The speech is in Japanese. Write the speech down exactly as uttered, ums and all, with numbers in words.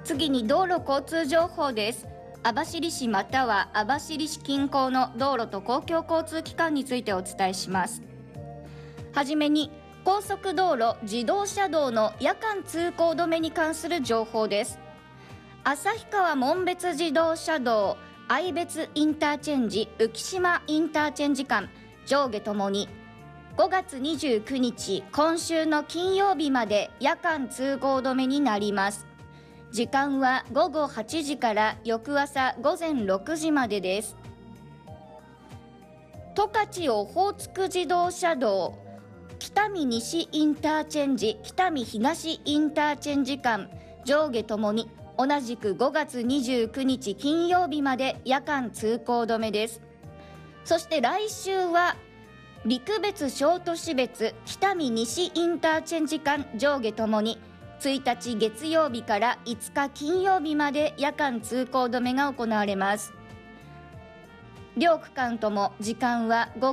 次に道路交通情報です。網走市または網走市近郊の道路と公共交通機関についてお伝えします。はじめに高速道路自動車道の夜間通行止めに関する情報です。旭川紋別自動車道愛別インターチェンジ浮島インターチェンジ間上下ともにごがつにじゅうくにち今週の金曜日まで夜間通行止めになります。時間はごごはちじから翌朝ごぜんろくじまでです。十勝オホーツク自動車道北見西インターチェンジ北見東インターチェンジ間上下ともに同じくごがつにじゅうくにち金曜日まで夜間通行止めです。そして来週は陸別小都市別北見西インターチェンジ間上下ともについたち月曜日からいつか金曜日まで夜間通行止めが行われます。両区間とも時間は午